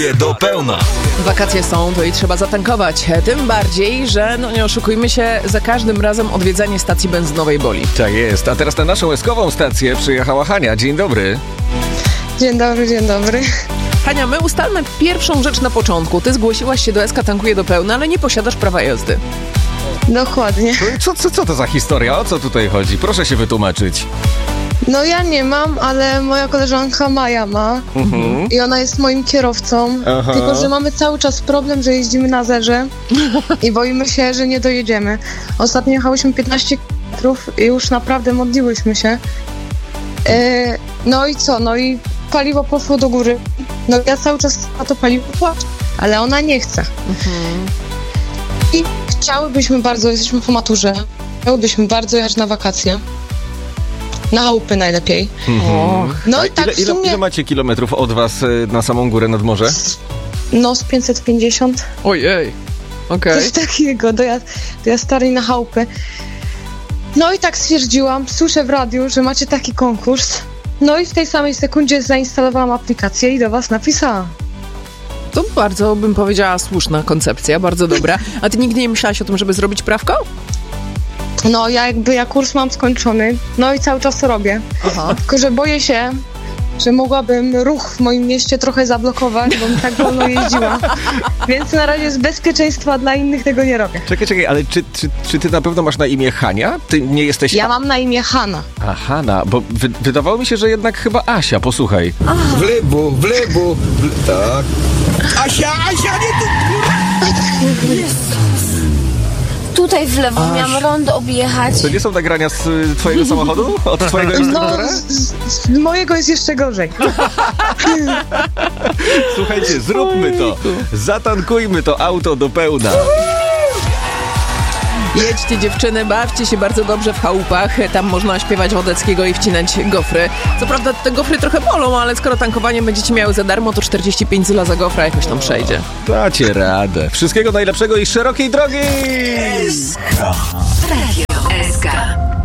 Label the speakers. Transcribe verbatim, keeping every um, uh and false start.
Speaker 1: Do pełna.
Speaker 2: Wakacje są, to i trzeba zatankować. Tym bardziej, że, no nie oszukujmy się, za każdym razem odwiedzanie stacji benzynowej boli.
Speaker 1: Tak jest. A teraz na naszą łezkową stację przyjechała Hania. Dzień dobry.
Speaker 3: Dzień dobry, dzień dobry.
Speaker 2: Hania, my ustalmy pierwszą rzecz na początku. Ty zgłosiłaś się do S K Tankuje do pełna, ale nie posiadasz prawa jazdy.
Speaker 3: Dokładnie.
Speaker 1: Co, co, co to za historia? O co tutaj chodzi? Proszę się wytłumaczyć.
Speaker 3: No ja nie mam, ale moja koleżanka Maja ma mhm. i ona jest moim kierowcą, Aha. tylko że mamy cały czas problem, że jeździmy na zerze i boimy się, że nie dojedziemy. Ostatnio jechałyśmy piętnaście kilometrów i już naprawdę modliłyśmy się. Yy, no i co? No i paliwo poszło do góry. No ja cały czas na to paliwo płaczę, ale ona nie chce. Mhm. I chciałybyśmy bardzo, jesteśmy po maturze, chciałybyśmy bardzo jechać na wakacje. Na chałupy najlepiej.
Speaker 1: Mhm.
Speaker 3: No i tak
Speaker 1: ile,
Speaker 3: w sumie...
Speaker 1: ile, ile macie kilometrów od was na samą górę nad morze?
Speaker 3: No z pięćset pięćdziesiąt.
Speaker 2: Ojej, okej. Okay.
Speaker 3: Coś takiego, do, do Jastarej na chałupy. No i tak stwierdziłam, słyszę w radiu, że macie taki konkurs. No i w tej samej sekundzie zainstalowałam aplikację i do was napisałam.
Speaker 2: To bardzo, bym powiedziała, słuszna koncepcja, bardzo dobra. A ty nigdy nie myślałaś o tym, żeby zrobić prawko?
Speaker 3: No, ja jakby, ja kurs mam skończony, no i cały czas to robię. Aha. Tylko, że boję się, że mogłabym ruch w moim mieście trochę zablokować, bo mi tak wolno jeździła. Więc na razie z bezpieczeństwa dla innych tego nie robię.
Speaker 1: Czekaj, czekaj, ale czy, czy, czy ty na pewno masz na imię Hania? Ty nie jesteś...
Speaker 3: Ja mam na imię Hanna.
Speaker 1: A, Hanna, bo wy, wydawało mi się, że jednak chyba Asia, posłuchaj.
Speaker 4: Aha. W lewo, w lewo, w... tak. Asia, Asia, nie tu...
Speaker 5: Tutaj w lewo Aż. miałam rondo objechać.
Speaker 1: To nie są nagrania z y, twojego samochodu? Od twojego instruktora?
Speaker 3: No, z, z mojego jest jeszcze gorzej.
Speaker 1: Słuchajcie, zróbmy to. Zatankujmy to auto do pełna.
Speaker 2: Jedźcie dziewczyny, bawcie się bardzo dobrze w chałupach. Tam można śpiewać Wodeckiego i wcinać gofry. Co prawda te gofry trochę bolą, ale skoro tankowanie będziecie miały za darmo, to czterdzieści pięć zł za gofra jakoś tam przejdzie.
Speaker 1: Dacie radę. Wszystkiego najlepszego i szerokiej drogi!
Speaker 6: Radio S K.